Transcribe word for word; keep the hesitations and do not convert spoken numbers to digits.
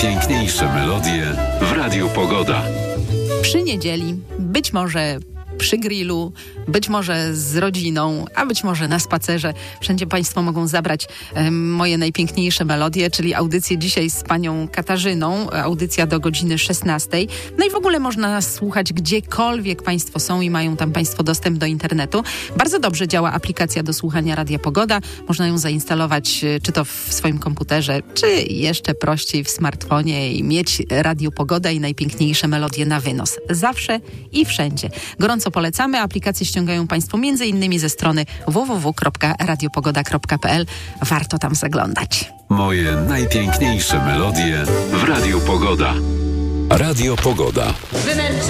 Piękniejsze melodie w Radiu Pogoda. Przy niedzieli, być może przy grillu, być może z rodziną, a być może na spacerze. Wszędzie Państwo mogą zabrać e, moje najpiękniejsze melodie, czyli audycję dzisiaj z panią Katarzyną, audycja do godziny szesnastej. No i w ogóle można nas słuchać gdziekolwiek Państwo są i mają tam Państwo dostęp do internetu. Bardzo dobrze działa aplikacja do słuchania Radia Pogoda. Można ją zainstalować e, czy to w swoim komputerze, czy jeszcze prościej w smartfonie i mieć Radio Pogoda i najpiękniejsze melodie na wynos. Zawsze i wszędzie. Gorąco polecamy. Aplikację ściągają Państwo między innymi ze strony w w w kropka radiopogoda kropka p l. Warto tam zaglądać. Moje najpiękniejsze melodie w Radiu Pogoda. Radio Pogoda. Wymęczenie